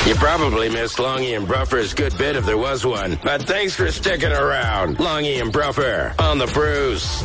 You probably missed Longy and Bruffer's good bit if there was one. But thanks for sticking around. Longy and Bruffer on the Bruce.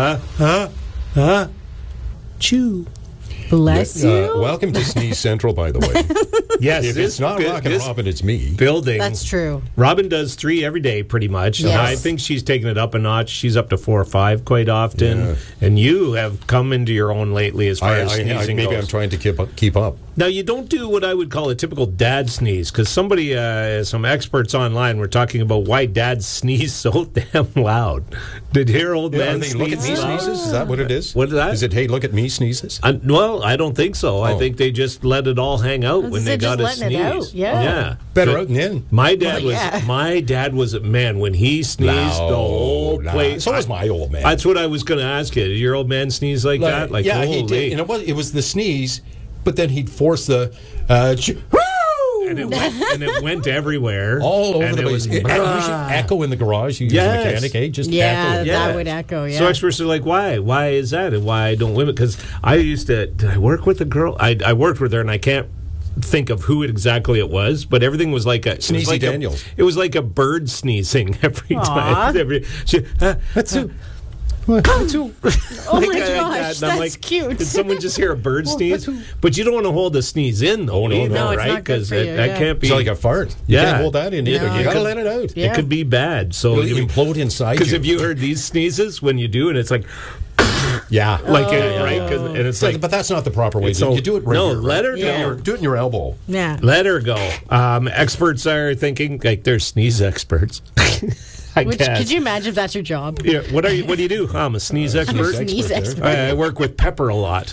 Chew. Bless you. Welcome to Sneeze Central, by the way. Yes, If it's not Rockin' Robin, it's me. building. That's true. Robin does 3 every day, pretty much. And Yes. I think she's taken it up a notch. She's up to 4 or 5 quite often. Yeah. And you have come into your own lately as far as sneezing maybe goes. I'm trying to keep up. Now, you don't do what I would call a typical dad sneeze, because somebody, some experts online were talking about why dads sneeze so damn loud. Did you hear old Are man they sneeze look at me loud? sneezes? Is that what it is? What is that? Is it, hey, look at me sneezes? Well, I don't think so. I Oh. think they just let it all hang out when they just got a letting sneeze. it out, yeah. Yeah. Better So out and in. My dad Well, yeah. was man, when he sneezed, the whole Loud. place. So was my old man. That's what I was going to ask you. Did your old man sneeze like that? Like, yeah, holy. he did. And it was the sneeze, but then he'd force the And it went everywhere. all over and the it place. was- It should echo in the garage. You use Yes. a mechanic, eh? Just Yeah, echo. that would echo, yeah. So experts are like, why? Why is that? And why don't women? Because I used to, did I work with a girl? I worked with her, and I can't think of who exactly it was, but everything was like a Sneezy Daniels. It was like a bird sneezing every Aw. time. That's who. Oh my And gosh, I'm that's cute. Did someone just hear a bird sneeze? But you don't want to hold a sneeze in, though. Oh, no, either, no. it's right? not good for you, that yeah. can't be. It's like a fart. You Yeah. can't hold that in either. No. You got to Could- let it out. Yeah. It could be bad. So It'll implode inside you. because if you heard these sneezes when you do, and it's like, yeah. right? And it's like, but that's not the proper way. So- You do it right. no, here, let her right? go. Do it in your elbow. Yeah. let her go. Experts are thinking like they're sneeze experts. I Which, guess. could you imagine if that's your job? Yeah, what do you do? I'm a sneeze expert. Sneeze expert. I work with Pepper a lot.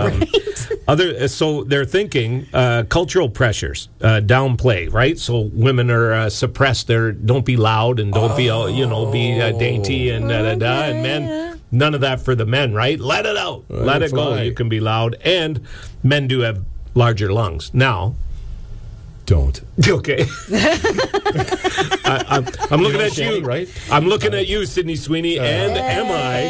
So they're thinking cultural pressures downplay, right? So women are suppressed. Don't be loud and don't be dainty and and men. None of that for the men, right? Let it out. Let it go. fly. You can be loud, and men do have larger lungs now. Don't. Okay. I'm looking at Shanny, you, right? I'm looking at you, Sydney Sweeney, and am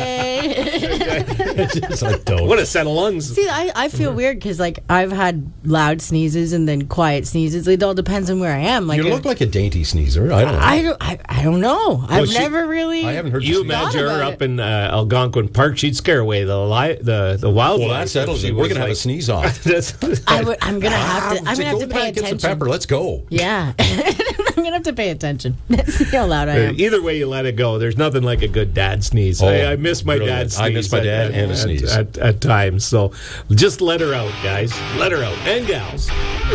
It's like don't. I? What a set of lungs. See, I feel weird because like I've had loud sneezes and then quiet sneezes. It all depends on where I am. Like You look like a dainty sneezer. I don't know. I don't know. I've she- never really. I haven't heard You sneeze. imagine her about up in Algonquin Park, she'd scare away the wildlife. Well, that settles it. We're going to have a sneeze off. I'm gonna have to. I'm gonna have to Go pay back, get some attention. pepper. Let's go. Yeah, I'm gonna have to pay attention. See how loud I am. Either way you let it go, there's nothing like a good dad sneeze. Oh, I miss my brilliant. dad's sneeze. I miss my dad and a sneeze. at times. So just let her out, guys. Let her out. And gals.